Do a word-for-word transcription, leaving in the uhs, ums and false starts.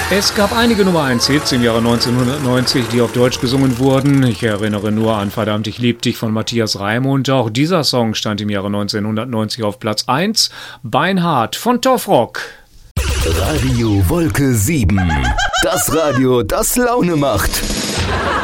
Es gab einige Nummer eins Hits im Jahre neunzehnhundertneunzig, die auf Deutsch gesungen wurden. Ich erinnere nur an Verdammt, ich lieb dich von Matthias Raimund. Auch dieser Song stand im Jahre neunzehnhundertneunzig auf Platz eins. Beinhard von Torfrock. Radio Wolke sieben. Das Radio, das Laune macht.